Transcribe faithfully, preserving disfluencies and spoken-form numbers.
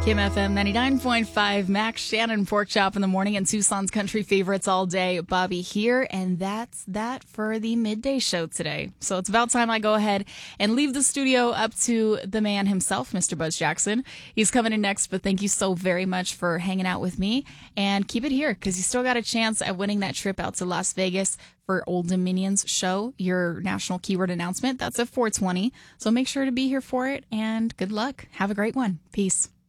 Kim F M ninety-nine point five, Max Shannon, Pork Chop in the morning, and Tucson's country favorites all day. Bobby here, and that's that for the midday show today. So it's about time I go ahead and leave the studio up to the man himself, Mister Buzz Jackson. He's coming in next, but thank you so very much for hanging out with me. And keep it here, because you still got a chance at winning that trip out to Las Vegas for Old Dominion's show, your national keyword announcement. That's at four twenty. So make sure to be here for it, and good luck. Have a great one. Peace.